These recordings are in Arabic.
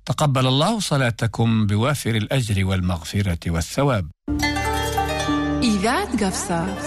تقبل الله صلاتكم بوافر الأجر والمغفرة والثواب. إذاعة قفصة.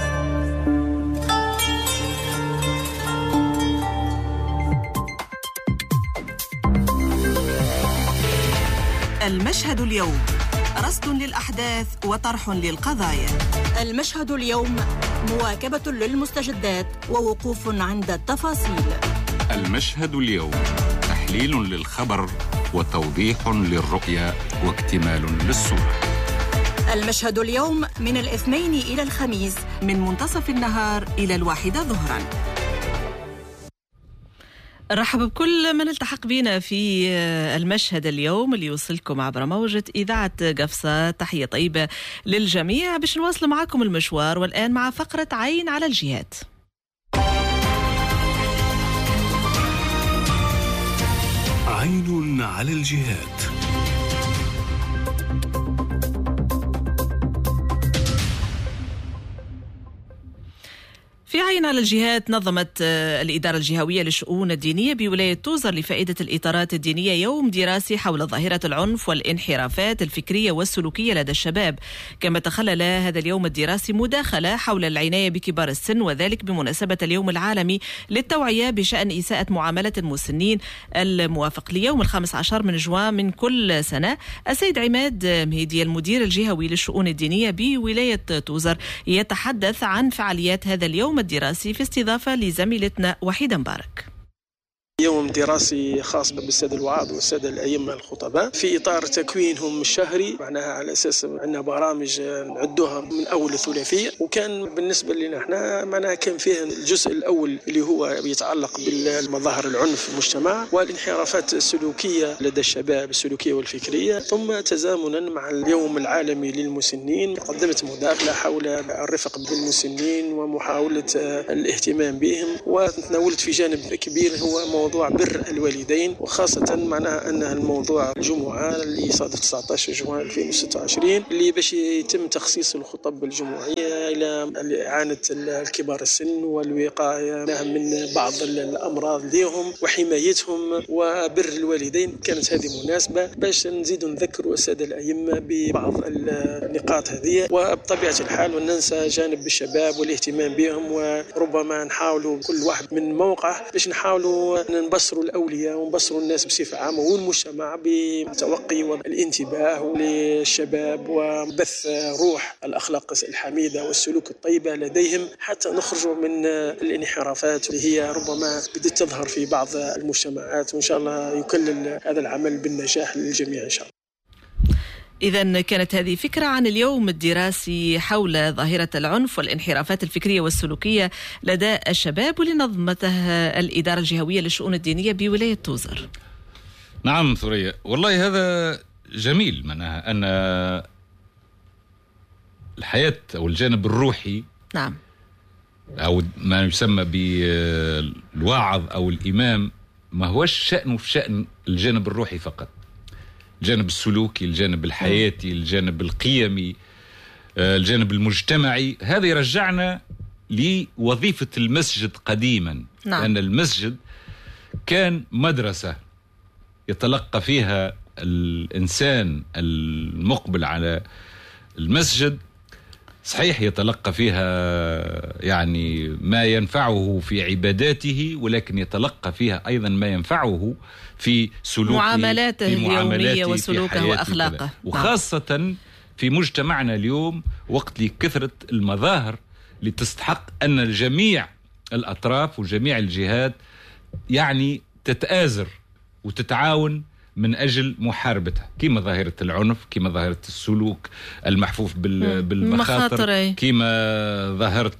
المشهد اليوم، رصد للأحداث وطرح للقضايا. المشهد اليوم، مواكبة للمستجدات ووقوف عند التفاصيل. المشهد اليوم، تحليل للخبر وتوضيح للرؤية واكتمال للصورة. المشهد اليوم من الاثنين إلى الخميس من منتصف النهار إلى 1 ظهرا. رحب بكل من التحق بنا في المشهد اليوم اللي يوصلكم عبر موجة إذاعة قفصة. تحية طيبة للجميع باش نواصل معكم المشوار، والآن مع فقرة عين على الجهات. عين على الجهات. في عين على الجهات، نظمت الإدارة الجهوية للشؤون الدينية بولاية توزر لفائدة الإطارات الدينية يوم دراسي حول ظاهرة العنف والانحرافات الفكرية والسلوكية لدى الشباب. كما تخلل هذا اليوم الدراسي مداخلة حول العناية بكبار السن، وذلك بمناسبة اليوم العالمي للتوعية بشأن إساءة معاملة المسنين الموافق ليوم 15 من جوان من كل سنة. السيد عماد مهيدي المدير الجهوي للشؤون الدينية بولاية توزر يتحدث عن فعاليات هذا اليوم الدراسي في استضافة لزميلتنا وحيدة مبارك. يوم دراسي خاص بالسادة الوعاظ والسادة الأئمة الخطباء في إطار تكوينهم الشهري، معناها على أساس عندنا برامج نعدوها من أول الثلاثية. وكان بالنسبة لنا احنا معناها كان فيه الجزء الأول اللي هو يتعلق بالمظاهر العنف في المجتمع والانحرافات السلوكية لدى الشباب السلوكية والفكرية. ثم تزامنا مع اليوم العالمي للمسنين قدمت مداخلة حول الرفق بالمسنين ومحاولة الاهتمام بهم، وتناولت في جانب كبير هو موضوع بر الوالدين، وخاصة معناها أن الموضوع الجمعة اللي صادف 19 جوان 2026 اللي باش يتم تخصيص الخطب الجمعية إلى إعانة الكبار السن والوقاية من بعض الأمراض لهم وحمايتهم وبر الوالدين. كانت هذه مناسبة باش نزيد نذكر السادة الأئمة ببعض النقاط هذه، وبطبيعة الحال وننسى جانب الشباب والاهتمام بهم، وربما نحاولوا كل واحد من موقع باش نحاولوا نبصروا الأولياء ونبصروا الناس بصفة عامة والمجتمع بالتوقي والانتباه للشباب وبث روح الأخلاق الحميدة والسلوك الطيبة لديهم حتى نخرجوا من الانحرافات اللي هي ربما بدأت تظهر في بعض المجتمعات. وإن شاء الله يكلل هذا العمل بالنجاح للجميع إن شاء الله. إذن كانت هذه فكرة عن اليوم الدراسي حول ظاهرة العنف والانحرافات الفكرية والسلوكية لدى الشباب، واللي نظمتها الإدارة الجهوية للشؤون الدينية بولاية توزر. نعم ثريا، والله هذا جميل، معناها أن الحياة أو الجانب الروحي، نعم، أو ما يسمى بالواعظ أو الإمام، ما هوش شأنه في شأن الجانب الروحي فقط، الجانب السلوكي، الجانب الحياتي، الجانب القيمي، الجانب المجتمعي. هذا يرجعنا لوظيفة المسجد قديما. نعم. لأن المسجد كان مدرسة يتلقى فيها الإنسان المقبل على المسجد، صحيح يتلقى فيها يعني ما ينفعه في عباداته، ولكن يتلقى فيها أيضا ما ينفعه في سلوكه، معاملاته اليومية وسلوكه وأخلاقه. وخاصة في مجتمعنا اليوم وقت لكثرة المظاهر اللي تستحق أن جميع الأطراف وجميع الجهات يعني تتآزر وتتعاون من أجل محاربتها، كما ظاهرة العنف، كما ظاهرة السلوك المحفوف بالمخاطر، كما ظاهرة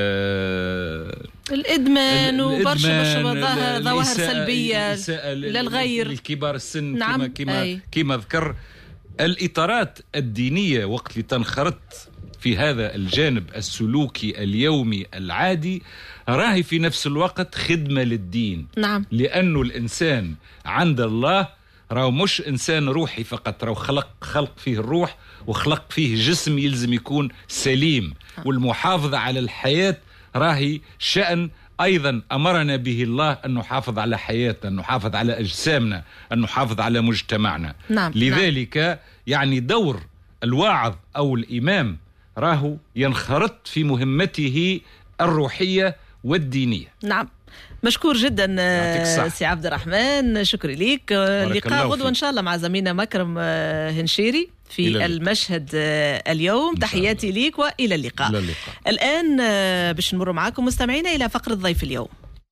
الإدمان وبرشا ظواهر سلبية للغير، الكبار السن. نعم. كما ذكر الإطارات الدينية وقت اللي تنخرط في هذا الجانب السلوكي اليومي العادي، راهي في نفس الوقت خدمة للدين. نعم. لأنه الإنسان عند الله راهو مش إنسان روحي فقط، راهو خلق فيه الروح وخلق فيه جسم يلزم يكون سليم. والمحافظة على الحياة راهي شأن أيضا أمرنا به الله أن نحافظ على حياتنا، أن نحافظ على أجسامنا، أن نحافظ على مجتمعنا. نعم. لذلك يعني دور الواعظ أو الإمام راهو ينخرط في مهمته الروحية والدينية. نعم. مشكور جدا سي عبد الرحمن، شكري ليك. اللقاء غدوة إن شاء الله مع زميلنا مكرم هنشيري في المشهد اليوم. تحياتي ليك وإلى اللقاء. الآن باش نمر معكم مستمعينا إلى فقرة ضيف اليوم.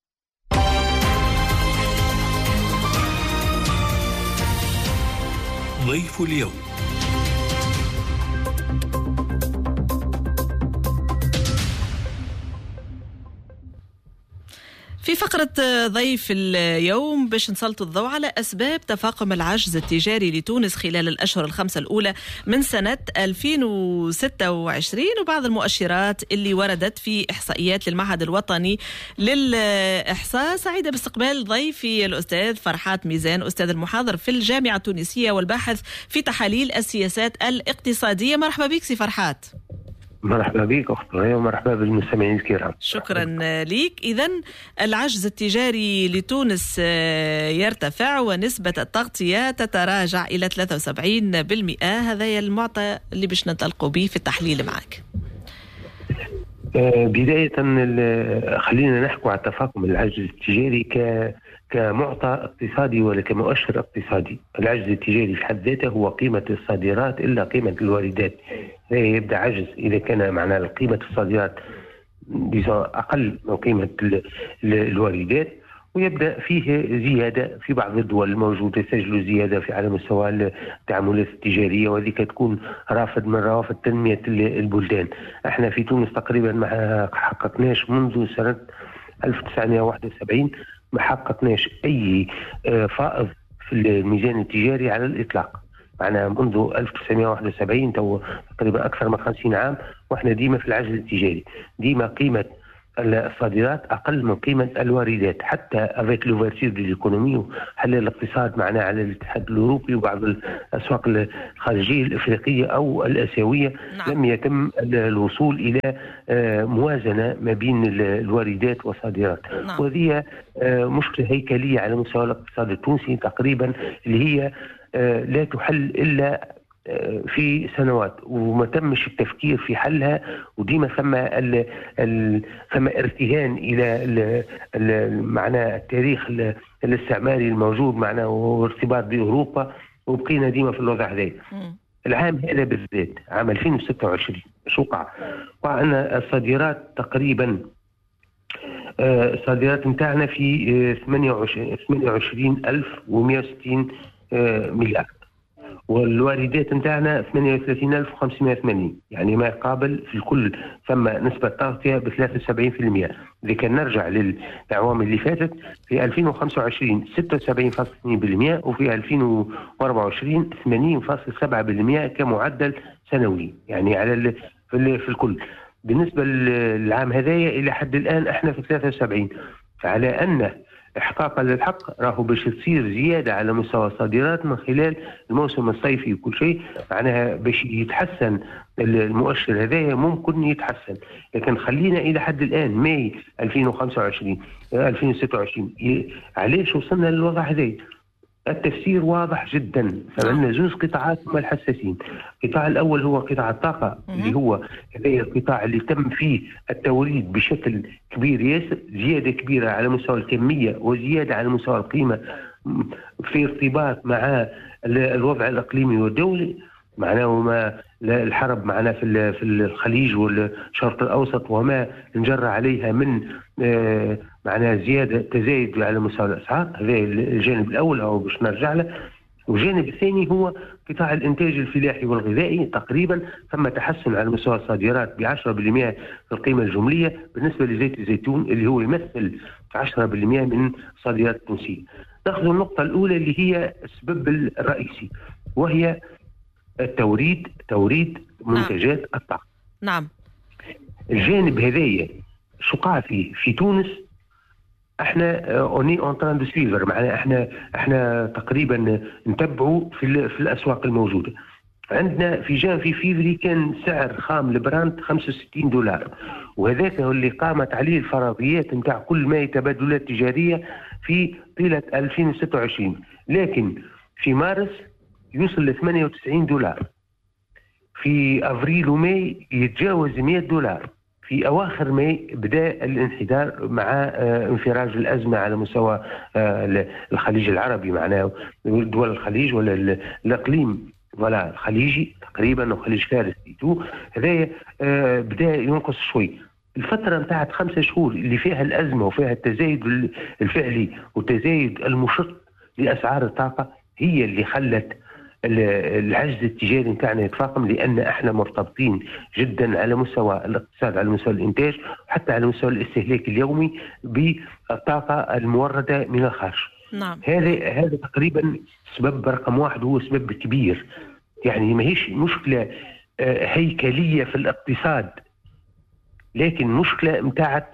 ضيف اليوم. في فقرة ضيف اليوم باش نسلطوا الضوء على أسباب تفاقم العجز التجاري لتونس خلال الأشهر الخمسة الأولى من سنة 2026 وبعض المؤشرات اللي وردت في إحصائيات للمعهد الوطني للإحصاء. سعيدة باستقبال ضيفي الأستاذ فرحات ميزان، أستاذ المحاضر في الجامعة التونسية والباحث في تحاليل السياسات الاقتصادية. مرحبا بك سي فرحات. مرحبا بك أخت ريا ومرحبا بالمستمعين الكرام. شكرا لك. إذن العجز التجاري لتونس يرتفع ونسبة التغطية تتراجع إلى 73%. هذا المعطى اللي باش ننطلقوا به في التحليل معك. بداية خلينا نحكي على تفاقم العجز التجاري كمعطى اقتصادي ولا كمؤشر اقتصادي. العجز التجاري في حد ذاته هو قيمة الصادرات إلا قيمة الواردات. يبدأ عجز إذا كان معناه قيمة الصادرات أقل من قيمة الواردات، ويبدأ فيه زيادة في بعض الدول الموجودة تسجل زيادة على مستوى التعاملات التجارية، وهذه تكون رافد من روافد تنمية البلدان. احنا في تونس تقريبا ما حققناش منذ سنة 1971 ما حققناش أي فائض في الميزان التجاري على الإطلاق. معنا منذ 1971 تقريبا أكثر من 50 عام وإحنا ديما في العجز التجاري، ديما قيمة الصادرات أقل من قيمة الواردات. حتى avec l'ouverture de l'économie وحل الاقتصاد معنا على الاتحاد الأوروبي وبعض الأسواق الخارجية الإفريقية أو الآسيوية لم يتم الوصول إلى موازنة ما بين الواردات والصادرات. وهذه مشكلة هيكلية على مستوى الاقتصاد التونسي تقريبا اللي هي لا تحل إلا في سنوات وما تمش التفكير في حلها، وديما ثم ارتهان إلى معنى التاريخ الاستعماري الموجود معنا وارتباط بأوروبا، وبقينا ديما في الوضع هذا. العام هذا بالذات عام 2026 شو وقع أن الصادرات تقريبا الصادرات متاعنا في 28,160 مليار، والواردات نتاعنا 38,580، يعني ما يقابل في الكل ثم نسبة تغطية ب 73%. إذا كان نرجع للأعوام اللي فاتت في 2025 76.2% وفي 2024 80.7% كمعدل سنوي، يعني على في الكل. بالنسبة للعام هذايا إلى حد الآن احنا في 73، فعلى أن إحقاقا للحق راهو باش تصير زيادة على مستوى الصادرات من خلال الموسم الصيفي وكل شيء، معناها باش يتحسن المؤشر هذايا ممكن يتحسن. لكن خلينا إلى حد الآن ماي 2025 2026 علاش وصلنا للوضع هذايا؟ التفسير واضح جدا. فعندنا زوج قطاعات هم الحساسين. القطاع الأول هو قطاع الطاقة اللي هو القطاع اللي تم فيه التوريد بشكل كبير ياسر، زيادة كبيرة على مستوى الكمية وزيادة على مستوى القيمة في ارتباط مع الوضع الإقليمي والدولي، معناه ما الحرب معنا في الخليج والشرق الأوسط وما نجر عليها من معناه زيادة تزايد على مستوى الأسعار. هذا الجانب الأول أو باش نرجع له. والجانب الثاني هو قطاع الإنتاج الفلاحي والغذائي، تقريبا ثم تحسن على مستوى الصادرات ب10% في القيمة الجملية بالنسبة لزيت الزيتون اللي هو يمثل 10% من الصادرات التونسية. نأخذ النقطة الأولى اللي هي السبب الرئيسي وهي توريد منتجات الطاقة. نعم. الجانب هذايا شو قاع فيه في تونس؟ احنا اوني اون تران دو سويفر، معناها احنا تقريبا نتبعوا في الاسواق الموجوده. عندنا في جانفي فيفري كان سعر خام البراند $65، وهذاك هو اللي قامت عليه الفرضيات نتاع كل ما تبادلات تجارية في طيلة 2026. لكن في مارس يوصل ل $98، في أفريل وماي يتجاوز $100، في أواخر ماي بدأ الانحدار مع انفراج الأزمة على مستوى الخليج العربي، معناه دول الخليج ولا الإقليم ولا الخليجي تقريبا وخليج فارس هذا بدأ ينقص شوي. الفترة بتاعت 5 شهور اللي فيها الأزمة وفيها التزايد الفعلي والتزايد المشق لأسعار الطاقة هي اللي خلت العجز التجاري بتاعنا يتفاقم، لأن احنا مرتبطين جدا على مستوى الاقتصاد، على مستوى الإنتاج وحتى على مستوى الاستهلاك اليومي بالطاقة الموردة من الخارج. نعم. هذا تقريبا سبب رقم 1، هو سبب كبير. يعني ما هيش مشكلة هيكلية في الاقتصاد، لكن مشكلة متاعت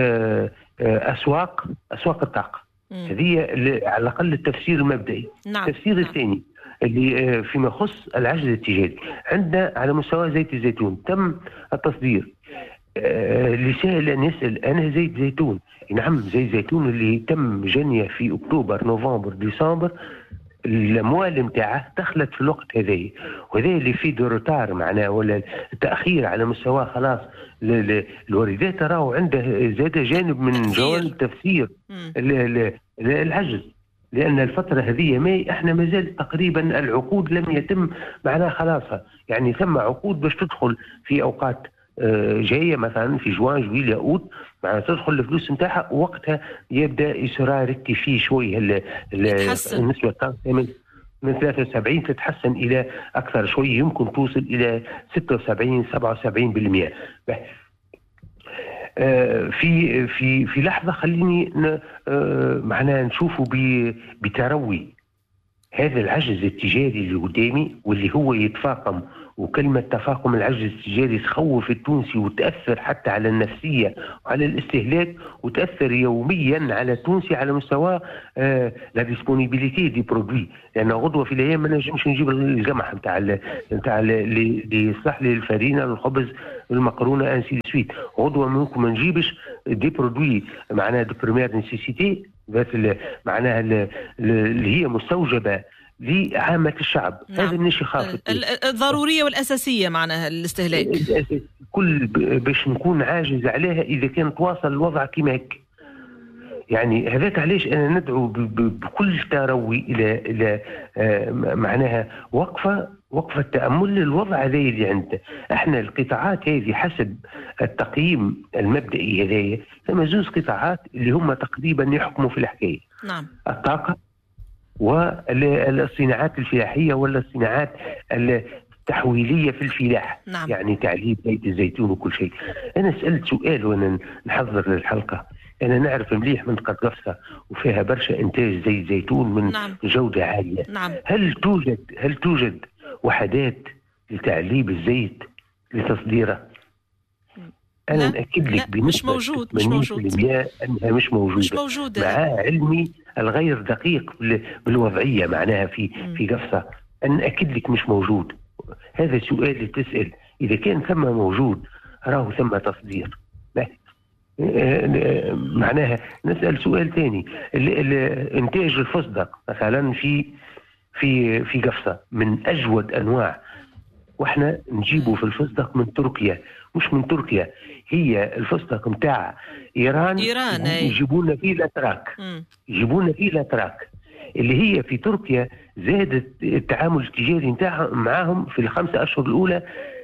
أسواق الطاقة. هذه على الأقل التفسير المبدئي. نعم. التفسير الثاني اللي فيما يخص العجز التجاري، عندنا على مستوى زيت الزيتون تم التصدير. اللي سهل أن يسأل أنا زيت زيتون، نعم زيت زيتون اللي تم جنيه في أكتوبر نوفمبر ديسمبر، الأموال متاعه دخلت في الوقت هذا، وهذا اللي فيه دروتار معناه ولا التأخير على مستوى خلاص الواردات راهو عنده زاد جانب من جوانب تفسير العجز، لأن الفترة هذه ما احنا ما زال تقريبا العقود لم يتم معناها خلاصها، يعني ثم عقود باش تدخل في أوقات جاية مثلا في جوان جويل ياقوت معناها تدخل الفلوس نتاعها، وقتها يبدأ يصير ركتي شوي النسبة من 73 تتحسن إلى أكثر شوي، يمكن توصل إلى 76-77%. في لحظة خليني معناها نشوفه بتروي هذا العجز التجاري اللي قدامي واللي هو يتفاقم، وكلمة تفاقم العجز التجاري تخوف التونسي وتأثر حتى على النفسية وعلى الاستهلاك، وتأثر يوميا على التونسي على مستوى لا ديسبونيبيليتي دي برودوي، لأن غدوة في الأيام ما نجمش نجيب الجمح نتاع اللي يصلح لي الفرينة والخبز المقرونة انسي سويت، غدوة ممكن ما نجيبش دي برودوي معناها دي بريمير نيسيسيتي بس معناها اللي هي مستوجبة لعامة الشعب. نعم. هذا النشي خاف الضرورية والأساسية معناها الاستهلاك كل باش نكون عاجز عليها إذا كان تواصل الوضع كما هيك. يعني هذاك علاش أنا ندعو بكل تروي إلى معناها وقفة تأمل للوضع هذا اللي عندنا. احنا القطاعات هذه حسب التقييم المبدئي هذايا ثم 2 قطاعات اللي هم تقريبا يحكموا في الحكاية. نعم. الطاقة والصناعات الفلاحية ولا الصناعات التحويلية في الفلاح. نعم. يعني تعليب زيت الزيتون وكل شيء. أنا سألت سؤال وأنا نحضر للحلقة، أنا نعرف مليح منطقة قفصة وفيها برشا إنتاج زيت زيتون من نعم. جودة عالية. نعم. هل توجد وحدات لتعليب الزيت لتصديره؟ أنا نأكد لك بنسبة 80% أنها مش موجودة. مع علمي الغير دقيق بالوضعية معناها في قفصة، أنا نأكد لك مش موجود. هذا السؤال اللي تسأل إذا كان ثم موجود راه ثم تصدير. معناها نسأل سؤال ثاني، إنتاج الفستق مثلا في قفصة من أجود أنواع، واحنا نجيبه في الفستق من تركيا، مش من تركيا، هي الفستق متاع إيران يجيبونا فيه الأتراك اللي هي في تركيا زادت التعامل التجاري متاعهم معاهم في ال5 أشهر الأولى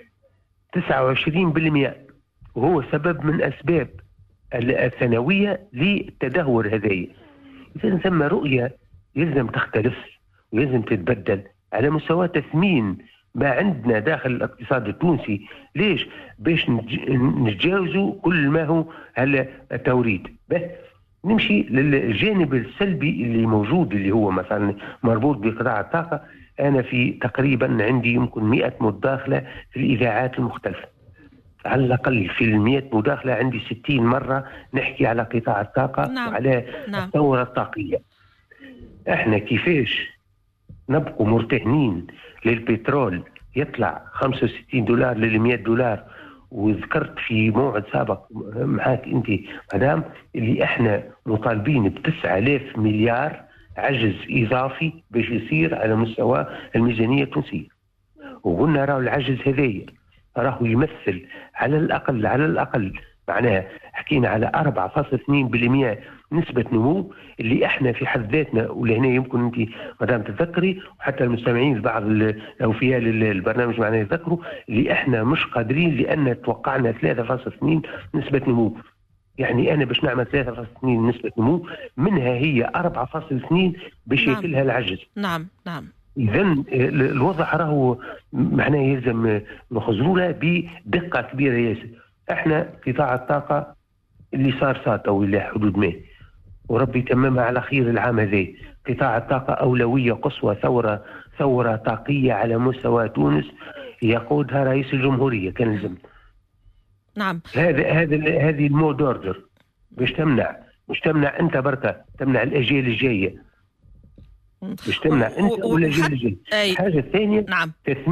29%، وهو سبب من أسباب الثانوية للتدهور هذه. إذا ثم رؤية يلزم تختلف ويلزم تتبدل على مستوى تثمين ما عندنا داخل الاقتصاد التونسي. ليش؟ باش نتجاوزوا كل ما هو التوريد. نمشي للجانب السلبي اللي موجود اللي هو مثلا مربوط بقطاع الطاقة. أنا في تقريبا عندي يمكن 100 مداخلة في الإذاعات المختلفة، على الأقل في 100 مداخلة عندي 60 مرة نحكي على قطاع الطاقة. نعم. وعلى الثورة الطاقية. احنا كيفاش نبقوا مرتهنين للبترول يطلع $65 لل$100. وذكرت في موعد سابق معاك انت مدام اللي احنا مطالبين ب9,000 مليار عجز اضافي باش يصير على مستوى الميزانيه التونسيه. وقلنا راهو العجز هذايا راهو يمثل على الاقل معناها حكينا على 4.2% نسبة نمو اللي احنا في حد ذاتنا. ولهنا يمكن انت مدام تتذكري وحتى المستمعين بعض الاوفياء للبرنامج معنا يتذكروا اللي احنا مش قادرين لان توقعنا 3.2 نسبة نمو. يعني انا باش نعمل 3.2 نسبة نمو منها هي 4.2 باش ياكلها العجز. نعم. إذن الوضع راهو معناه يلزم نخزروا له بدقة كبيرة ياسر. احنا قطاع الطاقة اللي صار أو إلى حدود ما وربي يتممها على خير العام هذا. قطاع الطاقة أولوية قصوى، ثورة طاقية على مستوى تونس يقودها رئيس الجمهورية كان لازم. نعم. هذه المود اوردر باش تمنع انت بركة، تمنع الأجيال الجاية، باش تمنع انت والأجيال الجاية. الحاجة الثانية نعم.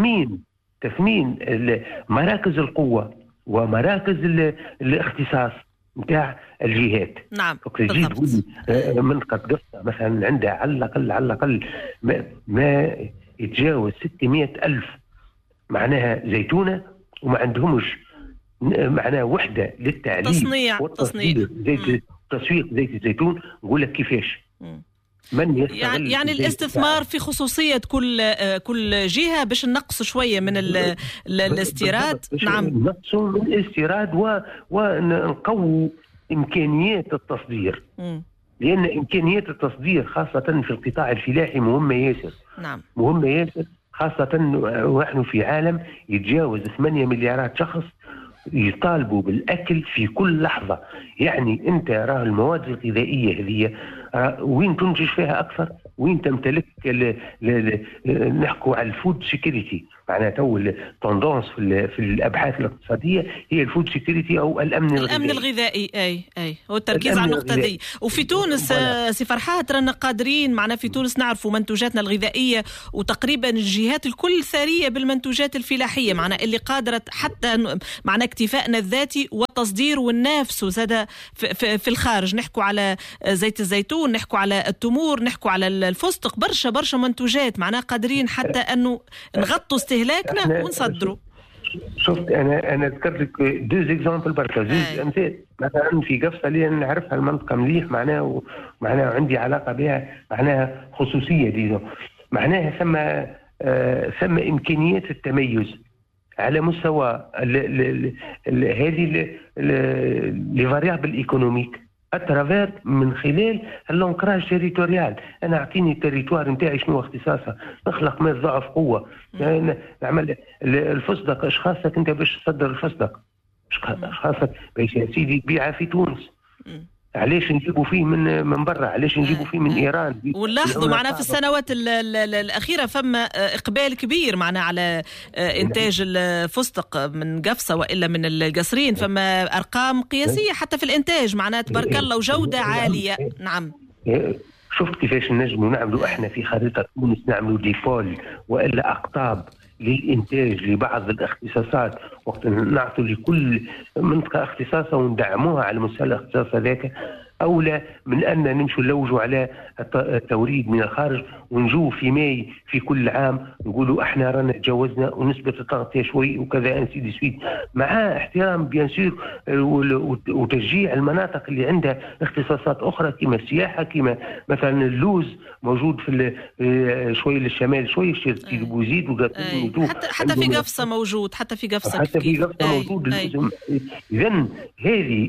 تثمين مراكز القوة ومراكز الاختصاص نتاع الجهات. نعم. بالضبط. منطقة قفصة مثلا عندها على الأقل ما يتجاوز 600,000 معناها زيتونة، وما عندهمش معناها وحدة للتعليم تصنيع تسويق زيت الزيتون. نقول لك كيفاش من يستغل يعني الاستثمار في خصوصية كل جهة باش نقص شوية من الاستيراد. نعم. نقص من الاستيراد ونقوي إمكانيات التصدير. لأن إمكانيات التصدير خاصة في القطاع الفلاحي مهمة ياسر. نعم. مهمة ياسر خاصة ونحن في عالم يتجاوز 8 مليارات شخص يطالبوا بالأكل في كل لحظة. يعني أنت راه المواد الغذائية هذه وين تنتج فيها أكثر؟ وين تمتلك نحكوا على الفود سيكوريتي، معناها تو التندونس في الأبحاث الاقتصادية هي الفود سيكوريتي أو الأمن الغذائي. أي هو التركيز على النقطة دي. وفي تونس سي فرحات رانا قادرين معنا في تونس نعرفوا منتوجاتنا الغذائية، وتقريبا الجهات الكل ثرية بالمنتوجات الفلاحية، معنا اللي قادرة حتى معنا اكتفائنا الذاتي والتصدير والنافس وزاد في الخارج. نحكوا على زيت الزيتون، نحكوا على التمور، نحكوا على الفستق، برشا منتوجات معنا قادرين حتى أنه نغطوا استهلاكنا ونصدروا. شفت أنا ذكرت لك دوز إكزامبل بركة، دوز أمثال. مثلا في قفصة اللي أنا نعرفها المنطقة مليح معناها عندي علاقة بها، معناها خصوصية دي معناها ثم إمكانيات التميز على مستوى هذه لي فاريابل ايكونوميك اترافير من خلال اللونكراج تيريتوريال. انا اعطيني التريتوار نتاعي شنو اختصاصه، نخلق من ضعف قوه. نعمل الفستق، ايش خاصك انت باش تصدر الفستق؟ ايش خاصك باش يا سيدي تبيعها في تونس؟ علاش نجيبوا فيه من برا؟ علاش نجيبوا فيه من ايران؟ ونلاحظوا معنا في السنوات الاخيره فما اقبال كبير معنا على انتاج الفستق من قفصه والا من القصرين. فما ارقام قياسيه حتى في الانتاج معناها تبارك الله وجوده عاليه. نعم. شفت كيفاش نجموا نعملوا احنا في خريطه تونس، نعملوا ديبول والا اقطاب للإنتاج لبعض الاختصاصات، وقت نعطوا لكل منطقة اختصاصها وندعموها على مستوى الاختصاص هذاك، أولى من أن نمشوا نلوجوا على التوريد من الخارج ونجوا في ماي في كل عام نقولوا احنا رانا تجاوزنا ونسبة التغطية شوي وكذا انسي دي سويت، مع احترام بيان سور وتشجيع المناطق اللي عندها اختصاصات أخرى كما السياحة، كما مثلا اللوز موجود في شوي للشمال شوي سيدي بوزيد حتى في قفصة موجود، حتى في قفصة موجود. إذن هذه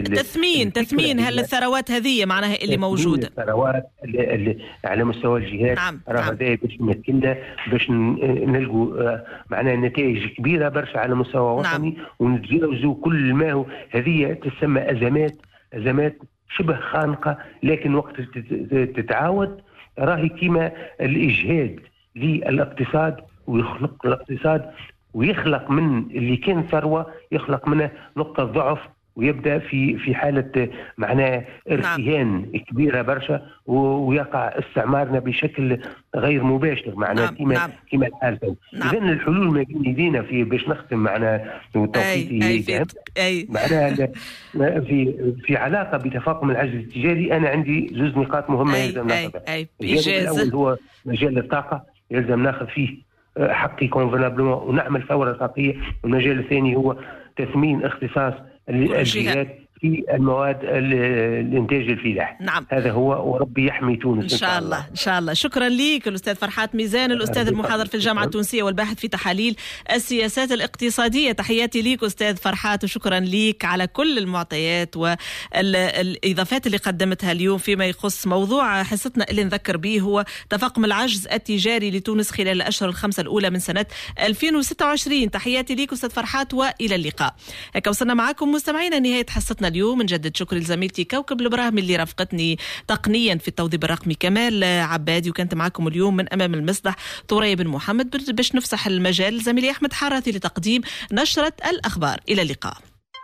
تثمين هالثروات هذه معناها اللي موجودة، الثروات اللي على مستوى الجهات. نعم. باش نمكننا باش نلقوا معناها نتائج كبيرة برشا على مستوى وطني. نعم. ونتجاوزوا كل ما هو هذه تسمى أزمات شبه خانقة، لكن وقت تتعاود راهي كيما الإجهاد للاقتصاد ويخلق الاقتصاد ويخلق من اللي كان ثروة يخلق منه نقطة ضعف ويبدأ في حالة معناه ارتهان كبيرة برشا، ويقع استعمارنا بشكل غير مباشر معناه كما الحال. إذن الحلول ما بين يدينا في باش نختم معناه توقيتي معناها في علاقة بتفاقم العجز التجاري. أنا عندي زوج نقاط مهمة يلزم ناخذها. الأول هو مجال الطاقة، يلزم ناخذ فيه حقي كونفنابلومون ونعمل ثورة طاقية. والمجال الثاني هو تثمين اختصاص الجهات في المواد الانتاج الفلاحي. نعم. هذا هو، وربي يحمي تونس ان شاء الله. ان شاء الله. شكرا لك الاستاذ فرحات ميزان، الاستاذ المحاضر في الجامعه التونسيه والباحث في تحاليل السياسات الاقتصاديه. تحياتي ليك استاذ فرحات، وشكرا لك على كل المعطيات والاضافات اللي قدمتها اليوم فيما يخص موضوع حصتنا اللي نذكر به هو تفاقم العجز التجاري لتونس خلال الاشهر الخمسه الاولى من سنه 2026. تحياتي لك استاذ فرحات، والى اللقاء. هيك وصلنا معكم مستمعينا نهايه حصتنا اليوم. نجدد شكر لزميلتي كوكب البراهمي اللي رافقتني تقنيا في التوظيف الرقمي كمال عبادي، وكانت معكم اليوم من امام المسرح ثريا بن محمد باش نفسح المجال لزميلي احمد حارثي لتقديم نشرة الاخبار. الى اللقاء.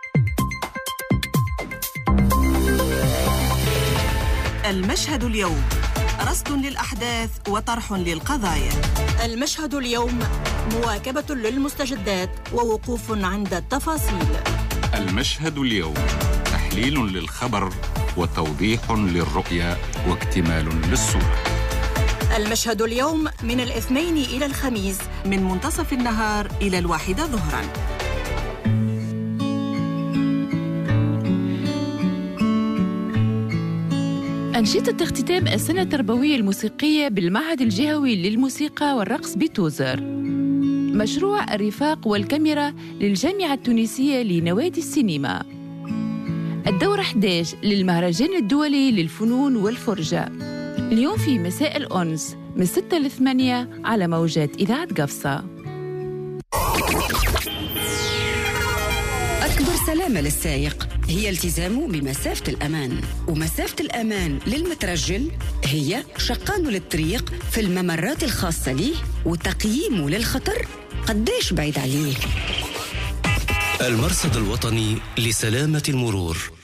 المشهد اليوم، رصد للأحداث وطرح للقضايا. المشهد اليوم، مواكبة للمستجدات ووقوف عند التفاصيل. المشهد اليوم، تحليل للخبر وتوضيح للرؤية واكتمال للصورة. المشهد اليوم من الاثنين إلى الخميس من منتصف النهار إلى 1 ظهرا. أنشطة اختتام السنة التربوية الموسيقية بالمعهد الجهوي للموسيقى والرقص بتوزر. مشروع الرفاق والكاميرا للجامعة التونسية لنوادي السينما. الدورة 11 للمهرجان الدولي للفنون والفرجة. اليوم في مساء الأنس من 6 ل 8 على موجات إذاعة قفصة. أكبر سلامة للسائق هي التزامه بمسافة الأمان، ومسافة الأمان للمترجل هي شقانه للطريق في الممرات الخاصة ليه وتقييمه للخطر قديش بعيد عليه. المرصد الوطني لسلامة المرور.